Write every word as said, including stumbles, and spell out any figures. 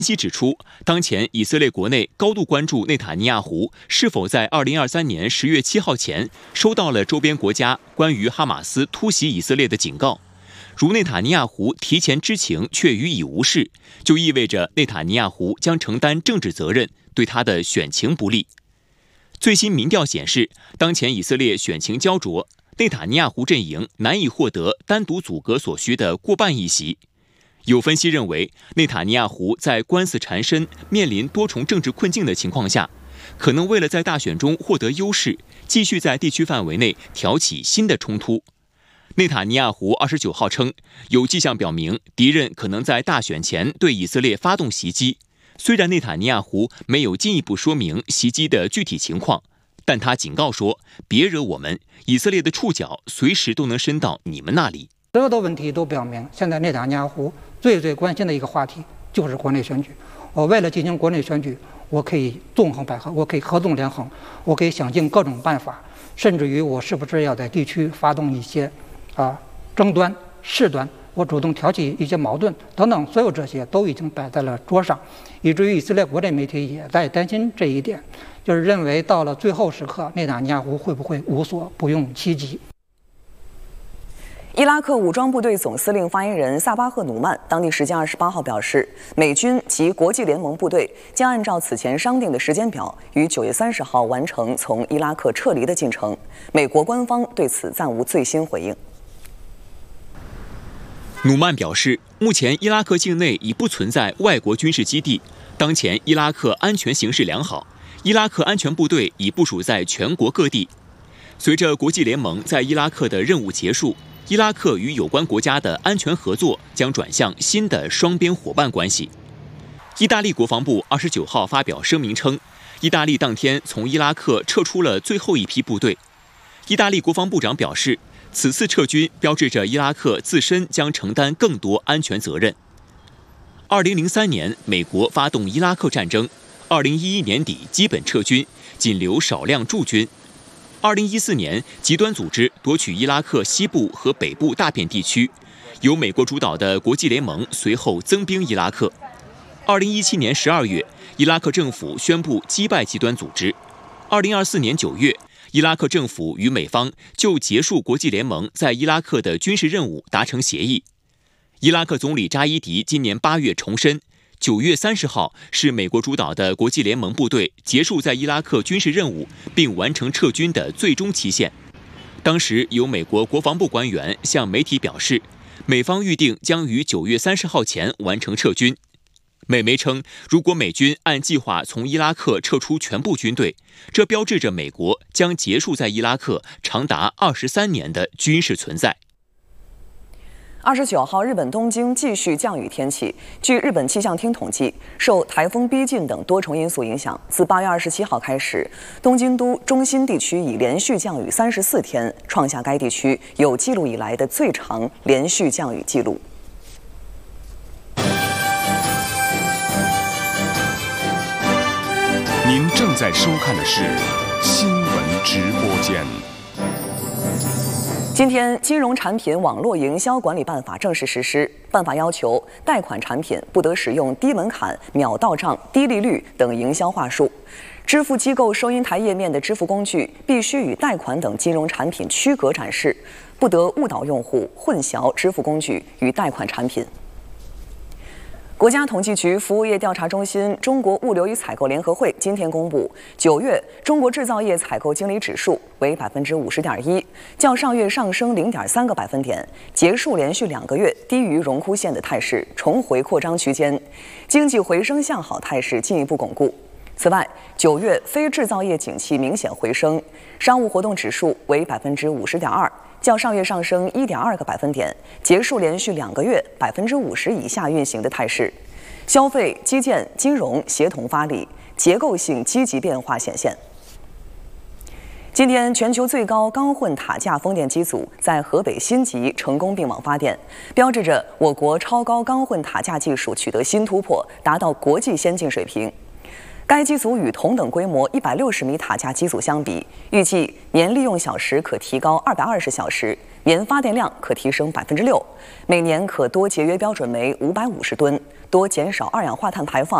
分析指出，当前以色列国内高度关注内塔尼亚胡是否在二零二三年十月七号前收到了周边国家关于哈马斯突袭以色列的警告。如内塔尼亚胡提前知情却予以无视，就意味着内塔尼亚胡将承担政治责任，对他的选情不利。最新民调显示，当前以色列选情焦灼，内塔尼亚胡阵营难以获得单独组阁所需的过半议席。有分析认为，内塔尼亚胡在官司缠身、面临多重政治困境的情况下，可能为了在大选中获得优势，继续在地区范围内挑起新的冲突。内塔尼亚胡二十九号称，有迹象表明敌人可能在大选前对以色列发动袭击。虽然内塔尼亚胡没有进一步说明袭击的具体情况，但他警告说，别惹我们，以色列的触角随时都能伸到你们那里。 所有的问题都表明，现在内塔尼亚胡最最关心的一个话题就是国内选举。我为了进行国内选举，我可以纵横捭阖，我可以合纵连横，我可以想尽各种办法，甚至于我是不是要在地区发动一些啊争端、事端，我主动挑起一些矛盾等等，所有这些都已经摆在了桌上，以至于以色列国内媒体也在担心这一点，就是认为到了最后时刻，内塔尼亚胡会不会无所不用其极。 伊拉克武装部队总司令发言人萨巴赫努曼当地时间二十八号表示，美军及国际联盟部队将按照此前商定的时间表，于九月三十号完成从伊拉克撤离的进程。美国官方对此暂无最新回应。 努曼表示，目前伊拉克境内已不存在外国军事基地，当前伊拉克安全形势良好，伊拉克安全部队已部署在全国各地。随着国际联盟在伊拉克的任务结束，伊拉克与有关国家的安全合作将转向新的双边伙伴关系。意大利国防部二十九号发表声明称，意大利当天从伊拉克撤出了最后一批部队。意大利国防部长表示，此次撤军标志着伊拉克自身将承担更多安全责任。二零零三年，美国发动伊拉克战争，二零一一年底基本撤军，仅留少量驻军。二零一四年，极端组织夺取伊拉克西部和北部大片地区，由美国主导的国际联盟随后增兵伊拉克。二零一七年十二月，伊拉克政府宣布击败极端组织。二零二四年九月，伊拉克政府与美方就结束国际联盟在伊拉克的军事任务达成协议。伊拉克总理扎伊迪今年八月重申，九月三十号是美国主导的国际联盟部队结束在伊拉克军事任务并完成撤军的最终期限。当时有美国国防部官员向媒体表示，美方预定将于九月三十号前完成撤军。美媒称，如果美军按计划从伊拉克撤出全部军队，这标志着美国将结束在伊拉克长达二十三年的军事存在。 二十九号，日本东京继续降雨天气。据日本气象厅统计，受台风逼近等多重因素影响，自八月二十七号开始，东京都中心地区已连续降雨三十四天，创下该地区有记录以来的最长连续降雨记录。 您正在收看的是新闻直播间。 今天，《金融产品网络营销管理办法》正式实施。办法要求，贷款产品不得使用低门槛、秒到账、低利率等营销话术；支付机构收银台页面的支付工具必须与贷款等金融产品区隔展示，不得误导用户混淆支付工具与贷款产品。国家统计局服务业调查中心中国物流与采购联合会今天公布，九月中国制造业采购经理指数为百分之五十点一，较上月上升零点三个百分点，结束连续两个月低于荣枯线的态势，重回扩张区间，经济回升向好态势进一步巩固。此外，九月非制造业景气明显回升，商务活动指数为百分之五十点二。较上月上升一点二个百分点，结束连续两个月百分之五十以下运行的态势。消费、基建、金融协同发力，结构性积极变化显现。今天，全球最高钢混塔架风电机组在河北辛集成功并网发电，标志着我国超高钢混塔架技术取得新突破，达到国际先进水平。 该机组与同等规模一百六十米塔架机组相比，预计年利用小时可提高二百二十小时，年发电量可提升百分之六，每年可多节约标准煤五百五十吨，多减少二氧化碳排放